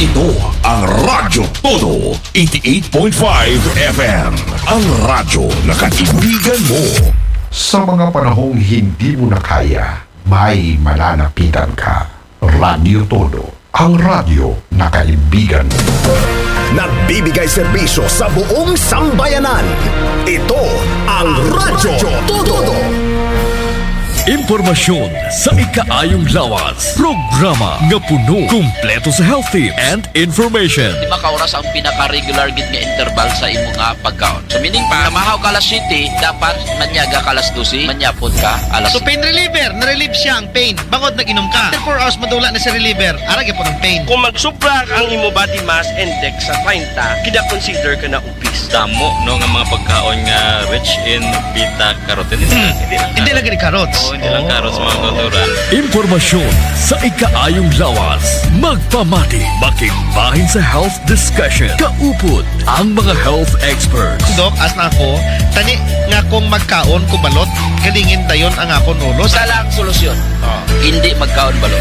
Ito ang Radyo Todo 88.5 FM. Ang radyo na kaibigan mo. Sa mga panahong hindi mo na kaya, may malalapitan ka. Radyo Todo, ang radyo na kaibigan mo. Nagbibigay serbisyo sa buong sambayanan. Ito ang Radyo Todo. Impormasyon sa ikaayong lawas. Programa nga puno, kumpleto sa health tips and information. Di ba kauras ang pinaka-regular gid nga interval sa imo nga pagkaon. So meaning pa, namahaw ka alas 7, dapat manyaga ka alas 12, manyapon ka alas So pain reliever, na-relieve siya ang pain. Bangod nag-inom ka. After 4 hours madula na sa reliever, arag po ng pain. Kung magsubra ang imo body mass index sa 30, kina-consider ka na obese. Damo no nga mga pagkaon nga rich in beta carotene. Hindi lang gani carrots. Hindi lang carrots mga kauturan. Impormasyon sa ikaayong lawas. Magpamati, makigbahin sa health discussion. Kaupod ang mga health experts. Dok, as na ako, tani nga kung magkaon ko balot, galingin dayon ang akon ulo. Isa lang solusyon. Hindi magkaon balot.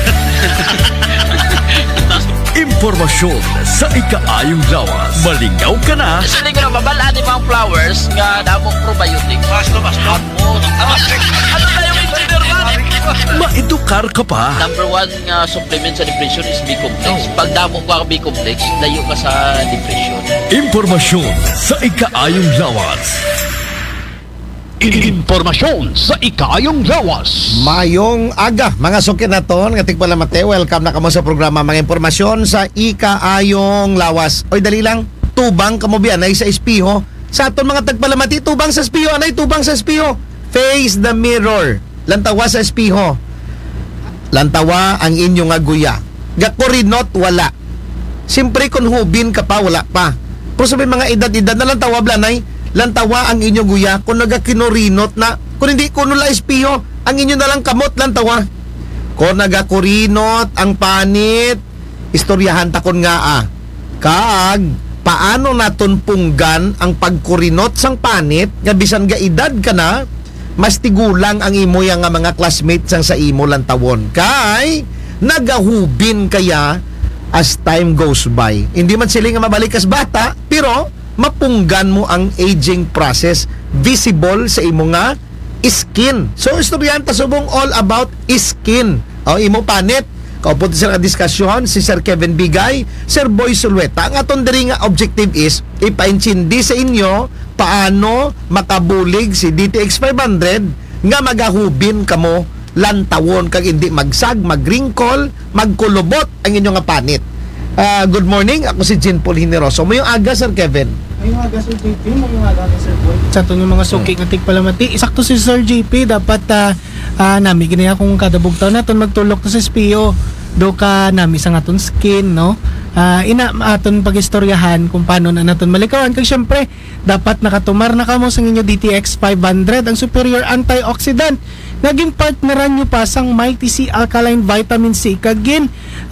Impormasyon sa ikaayong lawas. Malingaw ka na. Kasi nga mabalaan yung mga flowers nga damong probiotics. Basto. Ano tayo yung interval? Maedukar ka pa. Number 1 nga supplement sa depression is B-complex. Pag damo ka B-complex, dayo ka sa depression. Impormasyon sa ikaayong lawas. Impormasyon sa ikayong lawas. Mayong aga, mga sukin na to, nga tigpala mate, welcome na kamo sa programa mga impormasyon sa ikaayong lawas. Oy, dali lang, tubang kamo biyan ay sa espiho. Sa aton mga tagpalamati, tubang sa espiho, anay tubang sa espiho. Face the mirror. Lantawa sa espiho. Lantawa ang inyong aguya. Gakurinot, wala. Siyempre kung hubin ka pa, wala pa. Pero sabi mga edad-edad na lantawa blanay, lantawa ang inyong guya kung nagakinorinot na kung hindi ko nula espiyo ang inyo nalang kamot lantawa kung nagakurinot ang panit istoryahan takon nga kag paano naton punggan ang pagkurinot sang panit nga bisan ga edad ka na mas tigulang ang imo yang nga mga classmates sang sa imo lantawon kay nagahubin kaya as time goes by hindi man sila nga mabalik as bata pero mapunggan mo ang aging process visible sa imo nga skin. So istoryan ta subong all about skin. O imo panit. Kaupo sa diskusyon si Sir Kevin Bigay, Sir Boy Sulueta. Ang aton diri nga objective is ipaintindi sa inyo paano makabulig si DTX 500 nga magahubin kamo lantawon kag hindi magsag, magringkol, magkulubot ang inyo nga panit. Good morning, ako si Jean Paul Hineroso. Mayong aga, Sir Kevin. Mayong aga, Sir JP. Mayong aga, Sir Paul. Sa ito yung mga suki ng tigpalamati. Isakto si Sir JP. Dapat nami ginaya kung kada bugtaw natin magtulok to sa espiyo. Do ka nami sa aton skin, no? Ina aton pagistoryahan kung paano na naton malikawan. Kaya syempre, dapat nakatumar na kamo sa inyo DTX 500, ang superior antioxidant. Naging partneran nyo pa sang Mighty C Alkaline Vitamin C kagin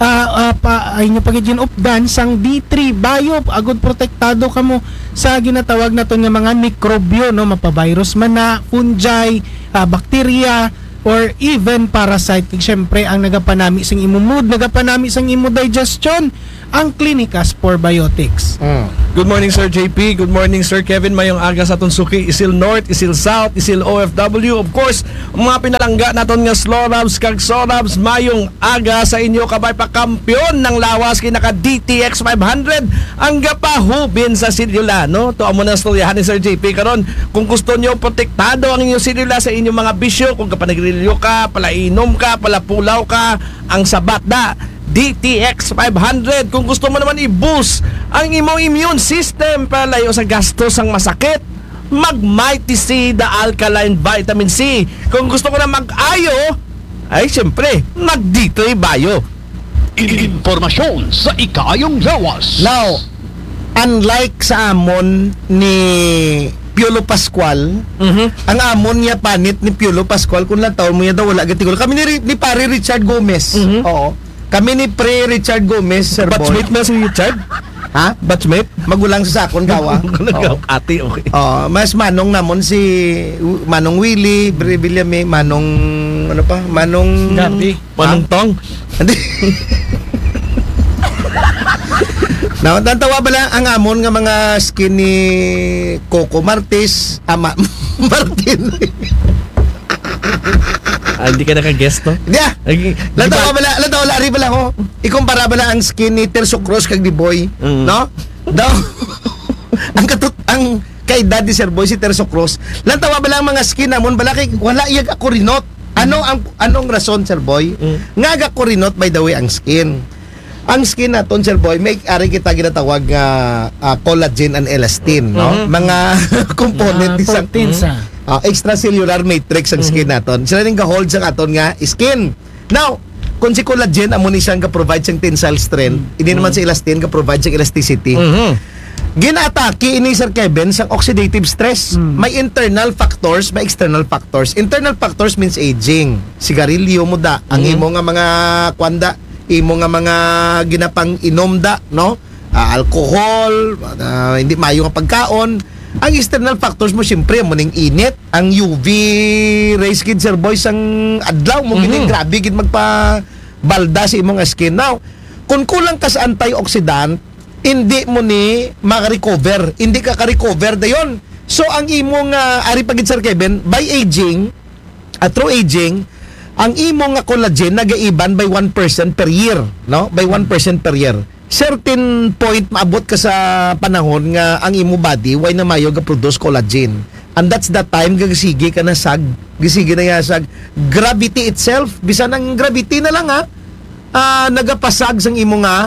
ay nyo pagiging updan sang D3 Bio agud protektado kamo sa ginatawag naton nga mga mikrobyo no mapavirus man na fungi, bacteria or even parasite. Siyempre ang nagapanami sang imo mood, nagapanami sang imo digestion ang Clinicas Probiotics. Good morning, Sir JP. Good morning, Sir Kevin. Mayong aga sa aton suki, Isil North, Isil South, Isil OFW. Of course, mga pinalangga naton nga Slorabs kag Sorabs. Mayong aga sa inyo kabay pa kampiyon ng lawas kinaka DTX 500 ang gapahubin sa silula, no? To amo na storyahan ni Sir JP karon. Kung gusto niyo protektado ang inyong silula sa inyong mga bisyo, kung kapanagrilyo ka, palainom ka, palapulaw ka, ang sabat da DTX 500. Kung gusto mo naman i-boost ang imong immune system para layo sa gastos ang masakit, mag-Mighty C the Alkaline Vitamin C. Kung gusto ko na mag-ayo, ay siyempre, mag-D3 Bio. Impormasyon sa ikayong lawas. Now, unlike sa amon ni Piolo Pascual, ang amon niya panit ni Piolo Pascual kung lang taon mo niya daw wala gatigol. Kami ni pare Richard Gomez. Oo. Kami ni Pre Richard Gomez, Sir Boy. Batchmate na si Richard? Ha? Batchmate? Magulang sa sakon gawa. Ate, okay. Mas manong namon si Manong Willie, Brevillame, Manong ano pa? Manong Gabi. Manong Tong. Hindi. Nantawa ba lang ang amon nga mga skin ni Coco Martis, Martin. Hindi ka naka-guest, no? Yeah. Lantawa lari bala ko. Ikumpara bala ang skin ni Terso Cruz kag ni Boy, no? Daw ang kay Daddy Sir Boy si Terso Cruz. Lantawa bala ang mga skin namon bala kay wala iyag ako rinot. Anong rason, Sir Boy? Nga ako rinot by the way ang skin. Ang skin naton, Sir Boy, may ari kita ginatawag nga collagen and elastin, no? Mga component isang extracellular matrix ang skin naton. Sila ning ga-hold sa aton nga skin. Now, kung si collagen amo ni siyang ga-provide siyang tensile strength, hindi naman si elastin ga-provide siyang elasticity. Ginatake ini Sir Kevin sa oxidative stress. May internal factors, may external factors. Internal factors means aging. Sigarilyo mo da, ang imo nga mga kwanda, imo nga mga ginapang inomda, no? Alcohol, hindi mayo nga pagkaon. Ang external factors mo siyempre mo ning init, ang UV rays kid Sir Boys ang adlaw mo gini grabe gid magpa balda sa imong skin. Now, kung kulang ka sa antioxidant, hindi mo ni maka-recover. Hindi ka ka-recover dayon. So ang imong ari pagid Sir Kevin by aging, through aging, ang imong nga collagen nagaiban by 1% per year, no? By 1% per year. Certain point maabot ka sa panahon nga ang imo body way na mayo ga produce collagen. And that's the time gagisige ka na sag, gisige na sag gravity itself, bisan ang gravity na lang nagapasag sang imo nga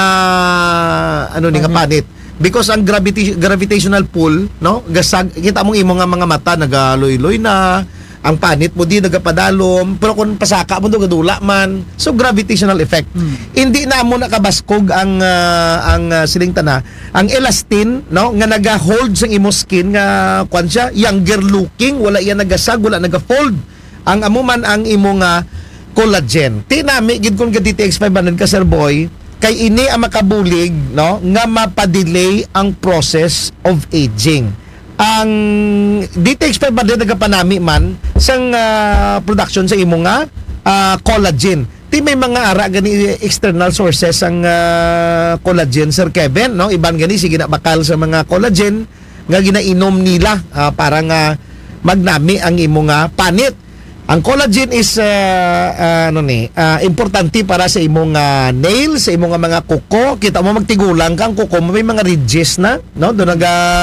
ano ni nga panit. Because ang gravitational pull, no? Gasag kita mong imo nga mga mata nagaloy-loy na, ang panit mo di nagapadalom, pero kung pasaka mo do gadula man. So gravitational effect. Hindi na mo nakabaskog ang siling tana, ang elastin, no, nga naga-hold sa imo skin nga kwan siya, younger looking, wala iya nagasag, wala naga-fold. Ang amo man ang imo nga collagen. Tinami gid kon DTX 500 ka Sir Boy, kay ini ang makabulig, no, nga mapadelay ang process of aging. Ang DTX 500 nagapanami man sang production sa imo nga collagen. Ti may mga ara gani external sources ang collagen Sir Kevin, no? Iban gani sige na bakal sa mga collagen nga ginainom nila para nga magnami ang imo nga panit. Ang collagen is importante para sa imong nails, sa imong mga kuko. Kita mo magtigulang kang kuko, may mga ridges na, no? Do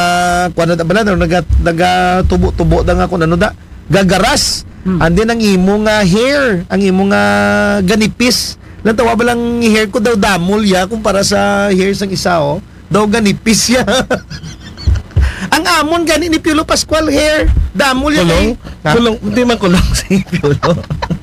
naga tubo-tubo da nga kun ano da, gagaras. And then ang imong hair, ang imong ganipis. Lantawa ba lang hair ko daw damol ya kumpara sa hair sang isa daw ganipis ya. Ang amon gani ni Piolo Pascual hair, damol yan. Kulong, hindi man kulong si Piolo.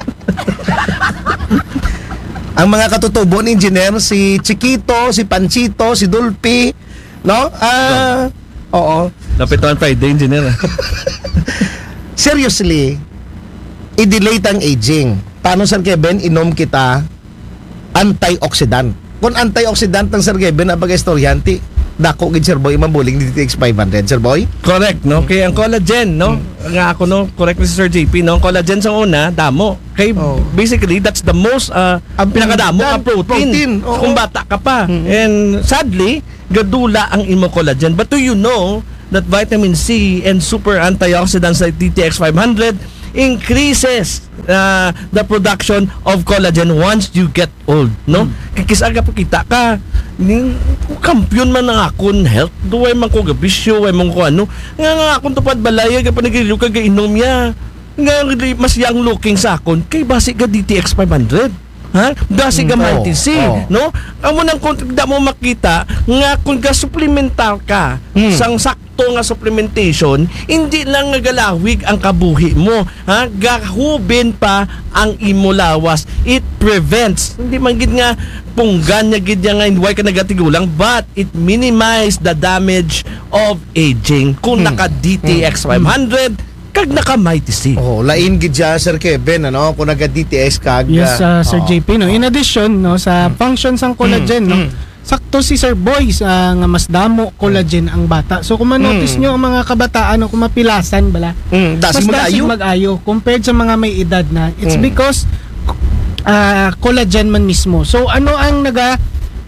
Ang mga katutubo ni engineer, si Chiquito, si Panchito, si Dulpi, no? Oo. Napituan Friday, engineer. Seriously, i-delay ang aging. Paano Sir Kevin, inom kita antioxidant. Kung antioxidant ng Sir Kevin, abag istoryanti, dako gid Sir Boy mabuling DTX 500 Sir Boy. Correct, no? Kaya ang collagen, no? Nga ako, no? Correct ni Sir JP, no? Collagen sa una, damo. Kay basically that's the most ang pinakadamo ka protein. Kung bata ka pa. And sadly, gadula ang imo collagen. But do you know that vitamin C and super antioxidants like DTX 500 increases the production of collagen once you get old, no? Kikisaga pa kita ka ning kampiyon man ng akon health, duway man ko gabisyo, way man ko ano nga akon tupad balaya ka panigiliw ka gainom ya nga mas young looking sa akon kay basi ka DTX 500. Ha? Basi ka Mighty C, no? Amo nang kung da mo makita nga kung ga supplemental ka sang sakto nga supplementation, hindi lang nagalawig ang kabuhi mo, ha? Gahubin pa ang imo lawas. It prevents, hindi man gid nga punggan niya gid nga why ka nagatigulang, but it minimize the damage of aging. Kung naka DTX 500 kag naka Mighty C. Lain gid siya Sir Kevin, ano, kung naga DTX kag yes, Sir JP, no. In addition, no, sa functions ng collagen, no, sakto si Sir Boy nga mas damo collagen ang bata. So kung ma-notice nyo ang mga kabataan, no, kung mapilasan bala, mas dasig mag-ayo compared sa mga may edad na. It's because collagen man mismo. So ano ang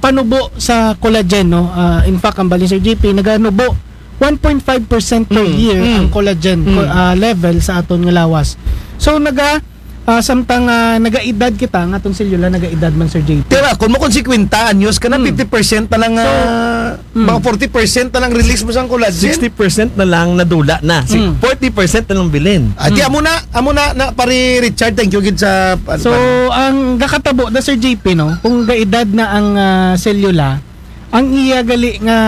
panubo sa collagen, no? In fact, ang balin Sir JP naganubo 1.5% per year ang collagen level sa aton nga lawas. So samtang nagaedad kita nga atong selula nagaedad man Sir JP. Tira, kung mo konsekwenta anyos ka na 50% na lang mga 40% na lang release mo sa collagen. 60% na lang nadula na. 40% na lang bilin. Ati amo na pari Richard, thank you gid sa So ang gakatabo na Sir JP, no, kung gaedad na ang selula, ang iya gali nga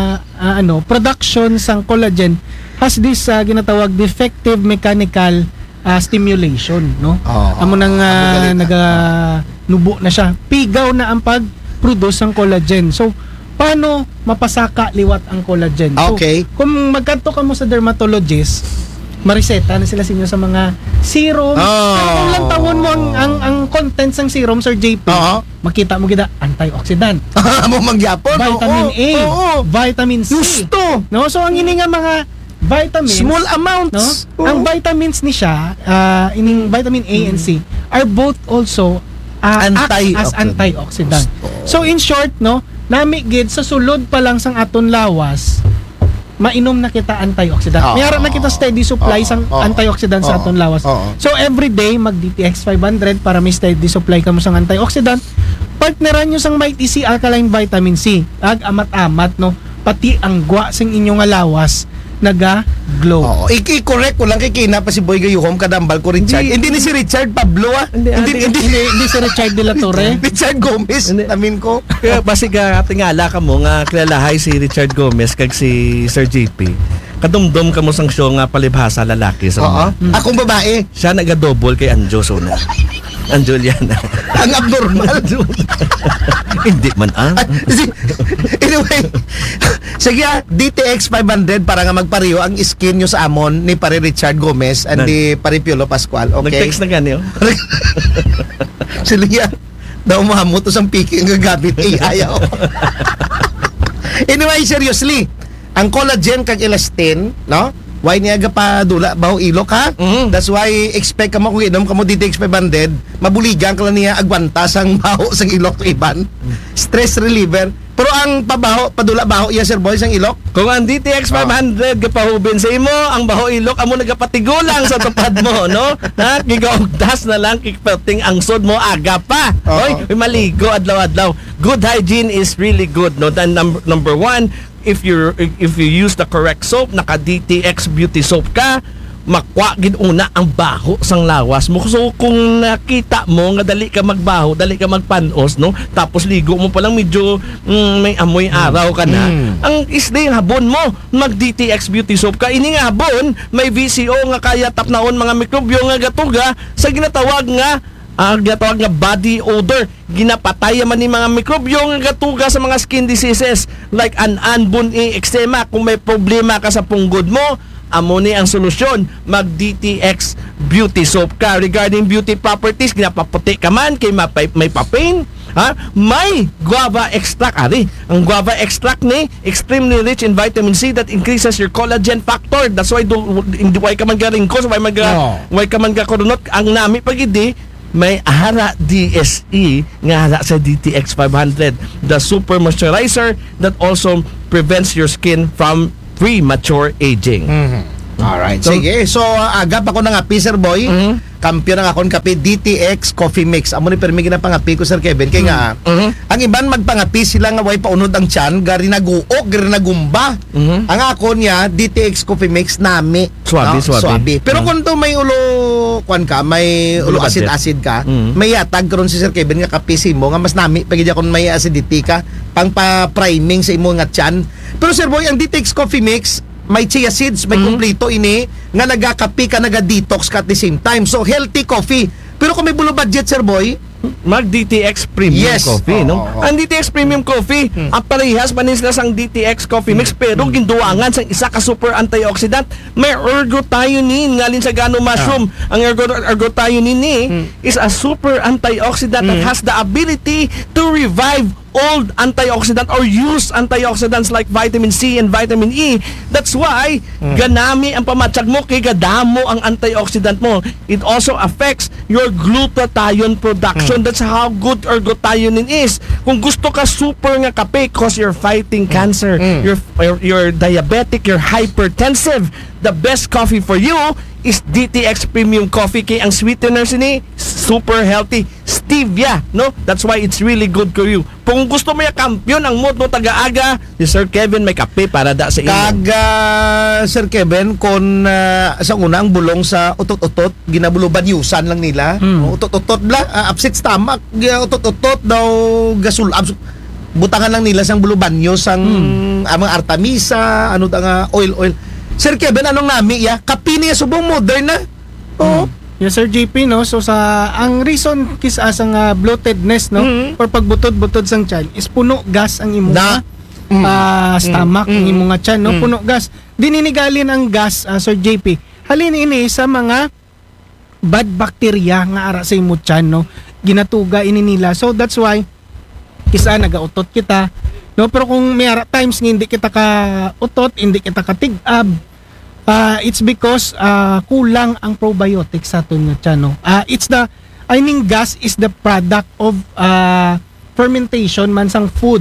production sang collagen has this ginatawag defective mechanical stimulation, no? Amo nang nubo na siya. Pigaw na ang pag-produce ng collagen. So paano mapasaka liwat ang collagen? Okay. So, kung magkanto ka mo sa dermatologist, mariseta na sila sa inyo sa mga serum. Pero kung lang tawon mo ang contents ng serum, Sir JP, makita mo gida antioxidant. Mo mangyapon. Vitamin A, vitamin C. Gusto. No? So ang ini nga mga vitamins, small amounts, no? Ang vitamins ni siya, ining vitamin A and C are both also act as antioxidant. So in short, no, nami gid sa sulod pa lang sang aton lawas, mainom na kita antioxidant. Mayroon na kita steady supply sang antioxidant sa aton lawas. So every day mag DTX 500 para may steady supply kamo sang antioxidant. Partneran nyo sang Mighty C Alkaline Vitamin C. Amat-amat, no, pati ang gwa sing inyong lawas naga-glow. I-correct ko lang kay Kina pa si Boy Gayuhom kadambal ko Richard. Hindi ni si Richard Pablo Hindi si Richard de la Torre. Richard Gomez. Amin ko. Kaya basi ka tingala ka mo nga kilalahay si Richard Gomez kag si Sir JP. Kadumdum ka mo sang show nga palibhasa lalaki sa Akong babae. Siya naga-double kay Anjo Sona. Anjuliana. Ang abnormal. Hindi man Anyway, sige DTX 500 para nga magpariyo ang skin nyo sa amon ni pare Richard Gomez and ni pare Piolo Pascual. Okay? Nag-text na gani Sila daw mahamot to sang piki ang gagamit ayaw. Anyway, seriously, ang collagen kag elastin, no? Why niya pa dula baho ilok ha? That's why expect ka mo kung inom ka mo DTX 500, mabuligan ka lang niya agwanta sang baho sang ilok iban. Stress reliever. Pero ang padula baho iya Sir Boy sang ilok. Kung ang DTX 500 gapahubin sa imo, ang baho ilok amo nagapatigulang sa tupad mo, no? Ha, gigaugdas na lang kikpating ang sod mo aga pa. Oy, maligo adlaw-adlaw. Good hygiene is really good, no? Then number one, if you use the correct soap, naka DTX beauty soap ka, makwa gid una ang baho sang lawas mo. So kung nakita mo nga dali ka magbaho, dali ka magpanos, no, tapos ligo mo pa lang medyo may amoy araw ka na, ang isday habon mo mag DTX beauty soap ka. Ini nga habon may VCO nga kaya tapnaon mga mikrobyo nga gatuga sa ginatawag nga body odor. Ginapatay man ni mga mikrobyo nga gatuga sa mga skin diseases like buni, eczema. Kung may problema ka sa punggod mo, amo ni ang solusyon, mag DTX beauty soap ka. Regarding beauty properties, ginapaputi ka man kay may papain, may guava extract. Ang guava extract ni extremely rich in vitamin C that increases your collagen factor. That's why why ka man garingkos, why ka man gakorunot. Ang nami pagidi may Ahara DSE nga hara sa DTX 500, the super moisturizer that also prevents your skin from premature aging. Alright, sige. So, agap ako ng api, Sir Boy. Kampiyon ng akong kape, DTX Coffee Mix. Amo ni permi ginapangapi ko, Sir Kevin. Kaya nga, ang iban magpangapi sila nga way paunod ang tiyan, gari naguok, gari nagumba. Ang ako niya, DTX Coffee Mix, nami. Swabe. Pero kung to may may ulo acid ka, may yatag karon si Sir Kevin nga kapisi mo, nga mas nami, pagidya kung may acidity ka, pang pa-priming sa imo nga tiyan. Pero Sir Boy, ang DTX Coffee Mix, may chia seeds, may kumplito ini nga nagakapi ka, naga-detox ka at the same time. So, healthy coffee. Pero kung may bulo budget, Sir Boy, mag DTX Premium Coffee, no? Ang DTX Premium Coffee, ang parehas manis na sang DTX Coffee Mix, pero ginduangan sang isa ka super antioxidant. May ergothioneine ngalin sa gano mushroom. Ang ergothioneine ni is a super antioxidant that has the ability to revive old antioxidant or used antioxidants like vitamin C and vitamin E. That's why ganami ang pamatsag mo kay gadamo ang antioxidant mo. It also affects your glutathione production. That's how good or glutathione is. Kung gusto ka super nga kape cause you're fighting cancer, you're diabetic, you're hypertensive, the best coffee for you is DTX Premium Coffee kay ang sweetener sini super healthy stevia, no? That's why it's really good for you. Kung gusto mo ya kampiyon ang mood mo tagaaga, si Sir Kevin may kape para da sa inyo. Sir Kevin, kung sa unang bulong sa utot-utot, ginabuluban yusan lang nila. Utot-utot bla, upset stomach, utot-utot daw gasul. Butangan lang nila sang bulubanyo sang mga artemisa, ano da nga oil. Sir Kevin, anong nami ya? Kape niya subong modern na. Oo. Yes, Sir JP, no? So, ang reason kisa sang bloatedness, no? Or pagbutod-butod sang tiyan is puno gas ang imo stomach, ang imo nga tiyan, no? Puno gas. Dininigalin ang gas, Sir JP. Halin ini sa mga bad bacteria nga ara sa imo tiyan, no? Ginatuga ini nila. So, that's why kisa nagautot kita, no? Pero kung may ara times nga hindi kita ka utot, hindi kita ka tig-ab, it's because kulang ang probiotics sa aton nga tiyan, no? Gas is the product of fermentation man sang food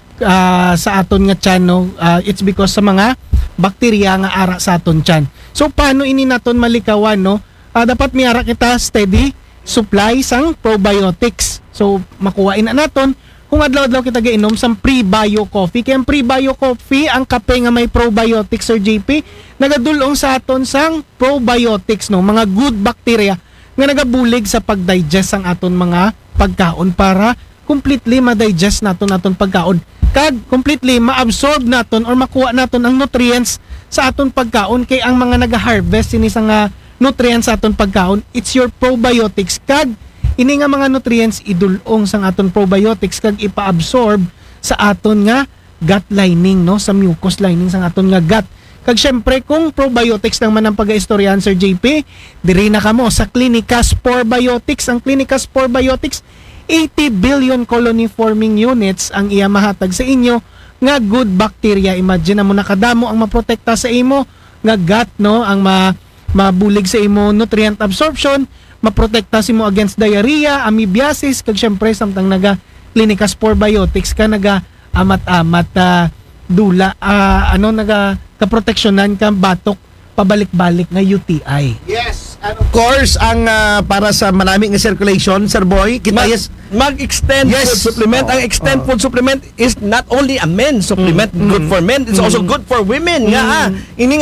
sa aton nga tiyan, no? It's because sa mga bakterya nga ara sa aton tiyan. So paano ini naton malikawan, no? Dapat may ara kita steady supply sang probiotics. So makuhain na naton kung adlaw-adlaw kita gainom sang pre-bio coffee. Kaya ang pre-bio coffee, ang kape nga may probiotics, Sir JP, nagadulong sa aton sang probiotics, no? Mga good bacteria nga nagabulig sa pag-digest ang aton mga pagkaon para completely ma-digest naton pagkaon. Kag completely ma-absorb naton or makuha naton ang nutrients sa aton pagkaon. Kay ang mga naga-harvest ini sang nutrients sa aton pagkaon, it's your probiotics. Kag ini nga mga nutrients idulong sang aton probiotics kag ipa-absorb sa aton nga gut lining, no? Sa mucous lining sang aton nga gut. Kag syempre kung probiotics lang man ang pag-istoryahan, Sir JP, diri na kamo sa Clinica Spore Biotics. Ang Clinica Spore Biotics, 80 billion colony forming units ang iya mahatag sa inyo nga good bacteria. Imagine na mo nakadamo ang maprotekta sa imo nga gut, no? Ang mabulig sa imo nutrient absorption, maprotekta si mo against diarrhea, amoebiasis, kag syempre samtang naga Clinica Spore Biotics ka naga amat-amat dula naga kaproteksyonan ka batok pabalik-balik nga UTI. Yes, and of course ang para sa maraming circulation, Sir Boy, kita mag-extend food supplement. Ang extend food supplement is not only a men's supplement, good for men, it's also good for women. Ini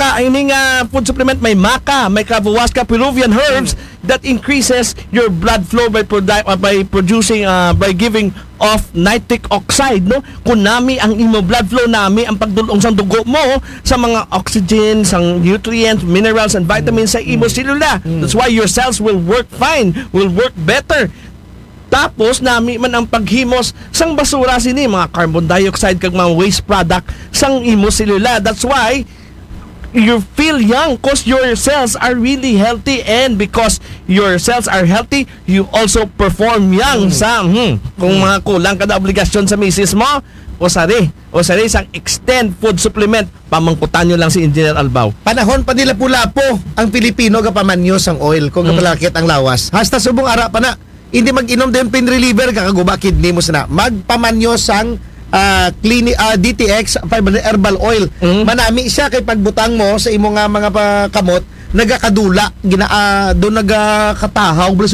nga food supplement may maca, may Kavuasca Peruvian herbs that increases your blood flow by producing by giving off nitric oxide, no? Kunami ang imo blood flow nami ang pagdulong sang dugo mo sa mga oxygen, sang nutrients, minerals and vitamins sa imo selula. That's why your cells will work fine, will work better. Tapos nami man ang paghimos sang basura sini mga carbon dioxide kag mga waste product sang imo selula. That's why you feel young because your cells are really healthy, and because your cells are healthy, you also perform young kung mga kulang kada obligasyon sa misis mo, o sari sang extend food supplement, pamangkutan nyo lang si Engineer Albao. Panahon pa nila pula po ang Pilipino kapamanyo sang oil kung kapalakit ang lawas. Hasta subong ara pa na hindi mag-inom din pain reliever kakaguba kidney mo sana. Magpamanyo sang DTX 500 herbal oil. Manami siya kay pagbutang mo sa imo nga mga kamot nagakadula, doon nagakatahaw